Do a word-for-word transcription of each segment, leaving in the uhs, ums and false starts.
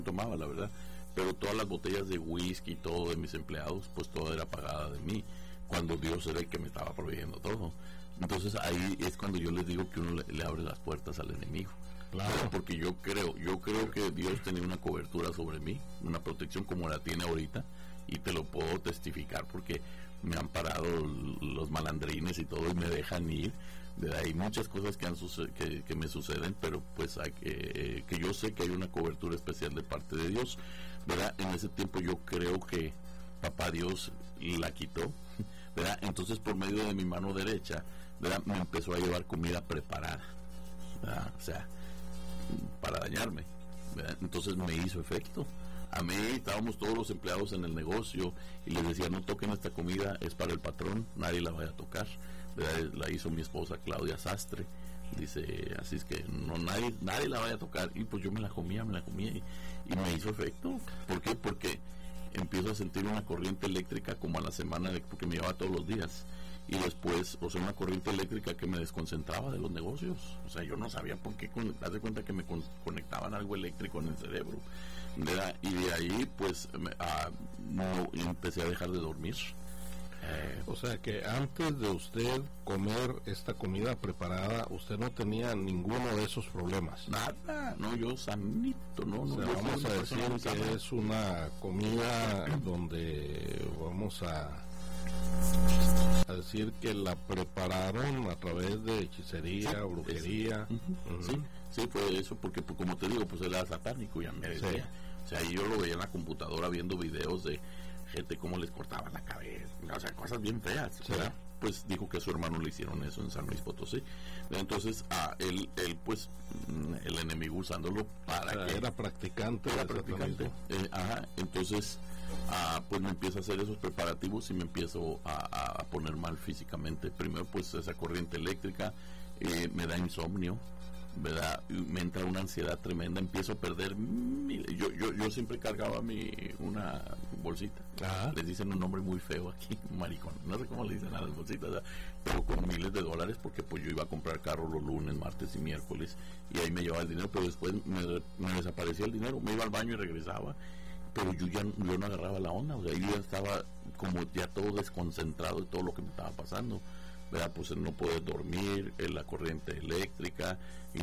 tomaba, la verdad, pero todas las botellas de whisky y todo de mis empleados, pues todo era pagada de mí, cuando Dios era el que me estaba proveyendo todo. Entonces ahí es cuando yo les digo que uno le, le abre las puertas al enemigo. Claro, porque yo creo, yo creo que Dios tenía una cobertura sobre mí, una protección como la tiene ahorita, y te lo puedo testificar porque me han parado los malandrines y todo y me dejan ir. Hay muchas cosas que, han suced- que, que me suceden, pero pues hay que, que yo sé que hay una cobertura especial de parte de Dios, ¿verdad? En ese tiempo yo creo que papá Dios la quitó, ¿verdad? Entonces por medio de mi mano derecha, ¿verdad? Me empezó a llevar comida preparada, ¿verdad? O sea, para dañarme, ¿verdad? Entonces me hizo efecto. A mí estábamos todos los empleados en el negocio y les decía, no toquen esta comida, es para el patrón, nadie la vaya a tocar, ¿verdad? La hizo mi esposa Claudia Sastre, dice, así es que no nadie nadie la vaya a tocar, y pues yo me la comía, me la comía y, y me hizo efecto. ¿Por qué? Porque empiezo a sentir una corriente eléctrica como a la semana, de, porque me llevaba todos los días, y después, o sea, una corriente eléctrica que me desconcentraba de los negocios. O sea, yo no sabía por qué, haz de cuenta que me con, conectaban algo eléctrico en el cerebro, ¿verdad? Y de ahí, pues, me, ah, no, empecé a dejar de dormir. Eh, o sea que antes de usted comer esta comida preparada, usted no tenía ninguno de esos problemas. Nada, no, yo sanito, no, no. O sea, vamos a decir que es una comida donde vamos a, a decir que la prepararon a través de hechicería, sí, brujería. Es, uh-huh, uh-huh. Sí, sí, fue eso, porque pues, como te digo, pues era satánico, ya me decía. Sí. O sea, yo lo veía en la computadora viendo videos de gente cómo les cortaban la cabeza, o sea, cosas bien feas, ¿sí? ¿Verdad? Pues dijo que a su hermano le hicieron eso en San Luis Potosí. Entonces, ah, él, él pues, el enemigo usándolo para o sea, que... Era practicante. Era practicante. Eh, ajá, entonces, ah, pues me empiezo a hacer esos preparativos y me empiezo a, a poner mal físicamente. Primero, pues, esa corriente eléctrica, eh, me da insomnio, ¿verdad? Me entra una ansiedad tremenda, empiezo a perder mil, yo, yo, yo siempre cargaba mi una bolsita. Ajá. Les dicen un nombre muy feo aquí, maricón, no sé cómo le dicen a las bolsitas, ¿verdad? Pero con miles de dólares, porque pues yo iba a comprar carro los lunes, martes y miércoles, y ahí me llevaba el dinero, pero después me, me desaparecía el dinero, me iba al baño y regresaba, pero yo ya yo no agarraba la onda, o sea, yo ya estaba como ya todo desconcentrado de todo lo que me estaba pasando, ¿verdad? Pues el no poder dormir, la corriente eléctrica,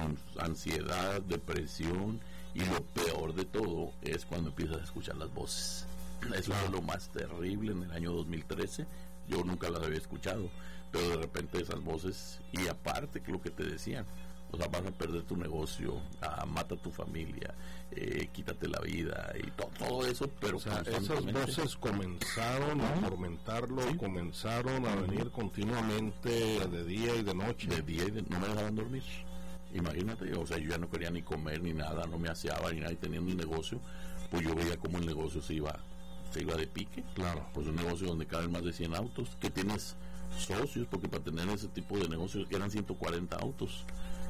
ansiedad, depresión, y lo peor de todo es cuando empiezas a escuchar las voces. Eso es lo más terrible en el año dos mil trece. Yo nunca las había escuchado, pero de repente esas voces, y aparte que lo que te decían, o sea, vas a perder tu negocio, ah, mata a tu familia, eh, quítate la vida y to- todo eso, pero o sea, esas voces comenzaron a atormentarlo, sí. comenzaron a venir continuamente de día y de noche. De día y de no me dejaban dormir. Imagínate, o sea, yo ya no quería ni comer ni nada, no me aseaba ni nada, y teniendo un negocio, pues yo veía como el negocio se iba, se iba de pique. Claro. Pues un negocio donde caben más de cien autos, que tienes socios, porque para tener ese tipo de negocios eran ciento cuarenta autos.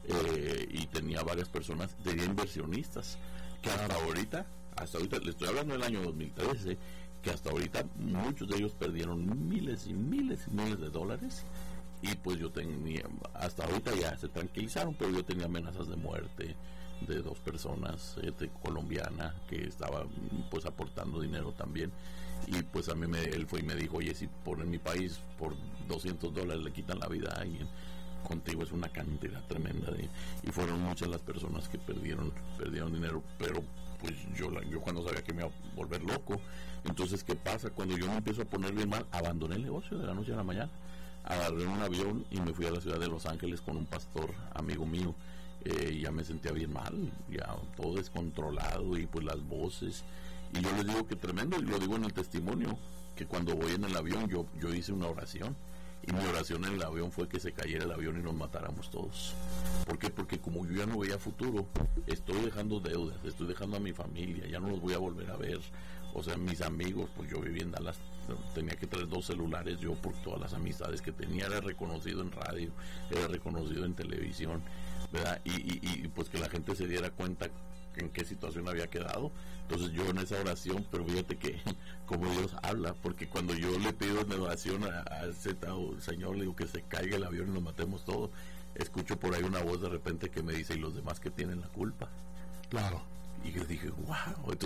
Eh, y tenía varias personas, tenía inversionistas que hasta ahorita, hasta ahorita, le estoy hablando del año dos mil trece, que hasta ahorita muchos de ellos perdieron miles y miles y miles de dólares, y pues yo tenía, hasta ahorita ya se tranquilizaron, pero yo tenía amenazas de muerte de dos personas, este, colombiana, que estaba pues aportando dinero también, y pues a mí me, él fue y me dijo, oye, si por en mi país por doscientos dólares le quitan la vida a alguien, contigo es una cantidad tremenda de, y fueron muchas las personas que perdieron perdieron dinero, pero pues yo yo cuando sabía que me iba a volver loco. Entonces, ¿qué pasa? Cuando yo me empiezo a poner bien mal, abandoné el negocio de la noche a la mañana, agarré un avión y me fui a la ciudad de Los Ángeles con un pastor amigo mío. Eh, ya me sentía bien mal, ya todo descontrolado, y pues las voces, y yo les digo que tremendo, y lo digo en el testimonio, que cuando voy en el avión yo yo hice una oración. Y mi oración en el avión fue que se cayera el avión y nos matáramos todos. ¿Por qué? Porque como yo ya no veía futuro, estoy dejando deudas, estoy dejando a mi familia, ya no los voy a volver a ver. O sea, mis amigos, pues yo vivía en Dallas, tenía que traer dos celulares yo por todas las amistades que tenía, era reconocido en radio, era reconocido en televisión, ¿verdad? Y, y, y pues que la gente se diera cuenta en qué situación había quedado. Entonces yo en esa oración, pero fíjate que como Dios habla, porque cuando yo le pido en oración a, a ese Señor, le digo que se caiga el avión y nos matemos todos, escucho por ahí una voz de repente que me dice, ¿y los demás que tienen la culpa? Claro. Y yo dije, wow. Entonces